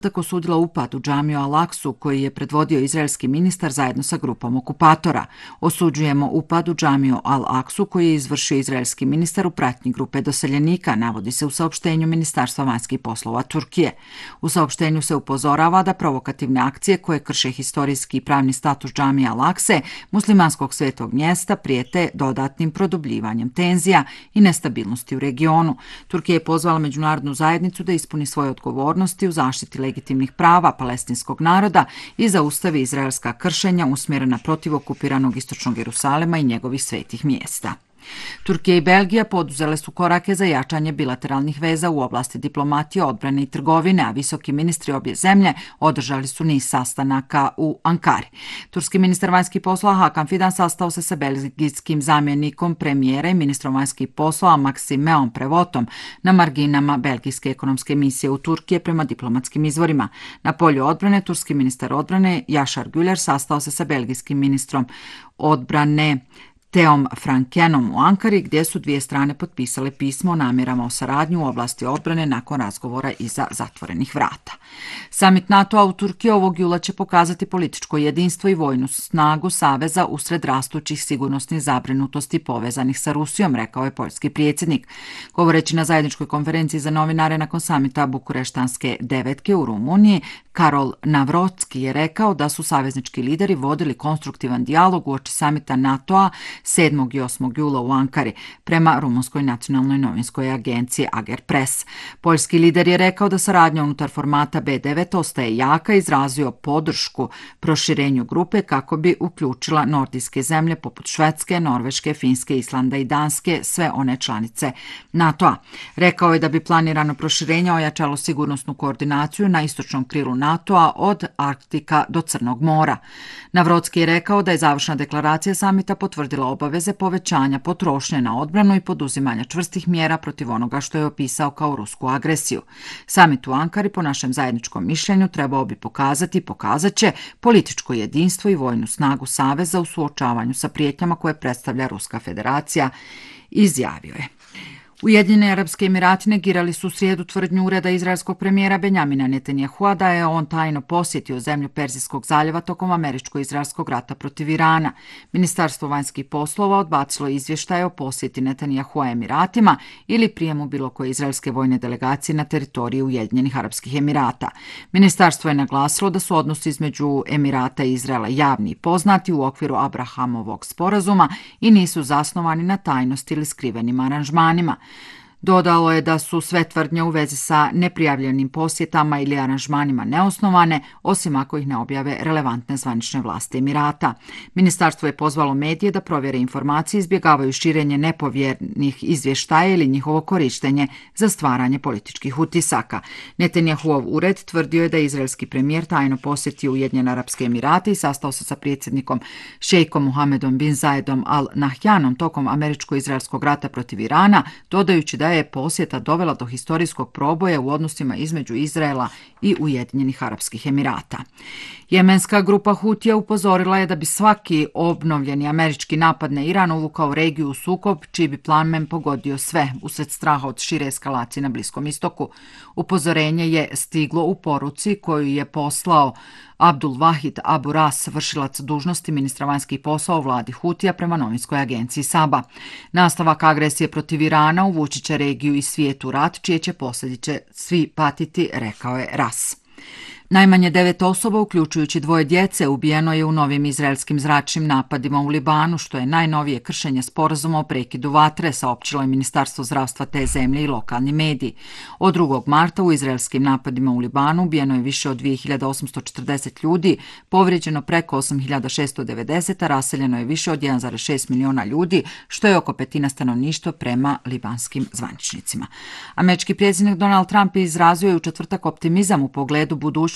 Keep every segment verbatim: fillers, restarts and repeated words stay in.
tako osudila upad u džamiju Al-Aksu koji je predvodio izraelski ministar zajedno sa grupom okupatora. Osuđujemo upad u džamiju Al-Aksu koji je izvršio izraelski ministar u pratnji grupe doseljenika, navodi se u saopštenju Ministarstva vanjskih poslova Turkije. U saopštenju se upozorava da provokativne akcije koje krše historijski i pravni status džamije Al-Akse, muslimanskog svetog mjesta, prijete dodatnim produbljivanjem tenzija i nestabilnosti u regionu. Turkija je pozvala međunarodnu zajednicu da ispuni svoje odgovornosti u zaštiti legitimnih prava palestinskog naroda i zaustavi izraelska kršenja usmjerena protiv okupiranog istočnog Jerusalema i njegovih svetih mjesta. Turkija i Belgija poduzele su korake za jačanje bilateralnih veza u oblasti diplomatije, odbrane i trgovine, a visoki ministri obje zemlje održali su niz sastanaka u Ankari. Turski ministar vanjskih poslova Hakan Fidan sastao se sa belgijskim zamjenikom premijera i ministrom vanjskih poslova Maksimeom Prevotom na marginama belgijske ekonomske misije u Turkije prema diplomatskim izvorima. Na polju odbrane, turski ministar odbrane Yaşar Güler sastao se sa belgijskim ministrom odbrane Teom Frankenom u Ankari, gdje su dvije strane potpisale pismo o namjerama o saradnji u oblasti odbrane nakon razgovora iza zatvorenih vrata. Samit NATO-a u Turkiji ovog jula će pokazati političko jedinstvo i vojnu snagu saveza usred rastućih sigurnosnih zabrinutosti povezanih sa Rusijom, rekao je poljski predsjednik. Govoreći na zajedničkoj konferenciji za novinare nakon samita Bukureštanske devetke u Rumuniji, Karol Navrocki je rekao da su saveznički lideri vodili konstruktivan dijalog uoči samita NATO-a sedmog i osmog jula u Ankari, prema rumunskoj nacionalnoj novinskoj agenciji Agerpress. Poljski lider je rekao da saradnja unutar formata be devet ostaje jaka i izrazio podršku proširenju grupe kako bi uključila nordijske zemlje poput Švedske, Norveške, Finske, Islanda i Danske, sve one članice NATO-a. Rekao je da bi planirano proširenje ojačalo sigurnosnu koordinaciju na istočnom krilu NATO-a od Arktika do Crnog mora. Navrocki je rekao da je završna deklaracija samita potvrdila obaveze povećanja potrošnje na odbranu i poduzimanja čvrstih mjera protiv onoga što je opisao kao rusku agresiju. Samit u Ankari, po našem zajedničkom mišljenju, trebao bi pokazati i pokazat će političko jedinstvo i vojnu snagu saveza u suočavanju sa prijetnjama koje predstavlja Ruska federacija, izjavio je. Ujedinjeni Arapski Emirati negirali su u srijedu tvrdnju ureda izraelskog premijera Benjamina Netanjahua da je on tajno posjetio zemlju Perzijskog zaljeva tokom američko-izraelskog rata protiv Irana. Ministarstvo vanjskih poslova odbacilo izvještaje o posjeti Netanjahua Emiratima ili prijemu bilo koje izraelske vojne delegacije na teritoriju Ujedinjenih Arapskih Emirata. Ministarstvo je naglasilo da su odnosi između Emirata i Izraela javni i poznati u okviru Abrahamovog sporazuma i nisu zasnovani na tajnosti ili skrivenim aranžmanima. Dodalo je da su sve tvrdnje u vezi sa neprijavljenim posjetama ili aranžmanima neosnovane, osim ako ih ne objave relevantne zvanične vlasti Emirata. Ministarstvo je pozvalo medije da provjere informacije, izbjegavaju širenje nepovjernih izvještaja ili njihovo korištenje za stvaranje političkih utisaka. Netanjahuov ured tvrdio je da je izraelski premijer tajno posjetio Ujedinjene Arapske Emirate i sastao se sa predsjednikom šejkom Mohamedom bin Zayedom Al Nahjanom tokom američko-izraelskog rata protiv Irana, dodajući da je posjeta dovela do historijskog proboja u odnosima između Izraela i Ujedinjenih Arapskih Emirata. Jemenska grupa Hutija upozorila je da bi svaki obnovljeni američki napad na Iran uvukao regiju u sukob, čiji bi plamen pogodio sve, usred straha od šire eskalacije na Bliskom istoku. Upozorenje je stiglo u poruci koju je poslao Abdul Wahid Abu Ras, vršilac dužnosti ministra vanjskih poslova u vladi Hutija, prema novinskoj agenciji Saba. Nastavak agresije protiv Irana uvući će regiju i svijet u rat, čije će posljedice svi patiti, rekao je Ras. Najmanje devet osoba, uključujući dvoje djece, ubijeno je u novim izraelskim zračnim napadima u Libanu, što je najnovije kršenje sporazuma o prekidu vatre, saopćilo je Ministarstvo zdravstva te zemlje i lokalni mediji. Od drugog marta u izraelskim napadima u Libanu ubijeno je više od dvije hiljade osamsto četrdeset ljudi, povrijeđeno preko osam hiljada šessto devedeset, a raseljeno je više od jedan zarez šest miliona ljudi, što je oko petina stanovništva prema libanskim zvaničnicima. Američki predsjednik Donald Trump izrazio je u četvrtak optimizam u pogledu budućnosti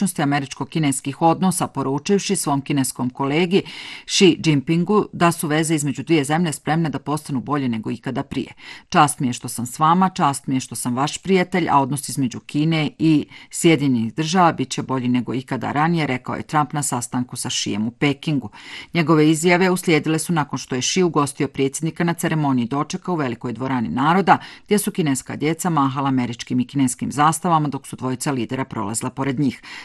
budućnosti američko-kineskih odnosa, poručivši svom kineskom kolegi Xi Jinpingu da su veze između dvije zemlje spremne da postanu bolje nego ikada prije. Čast mi je što sam s vama, čast mi je što sam vaš prijatelj, a odnos između Kine i Sjedinjenih država bit će bolji nego ikada ranije, rekao je Trump na sastanku sa Xijem u Pekingu. Njegove izjave uslijedile su nakon što je Xi ugostio predsjednika na ceremoniji dočeka u velikoj dvorani naroda, gdje su kineska djeca mahala američkim i kineskim zastavama dok su dvojica lidera prolazila pored njih.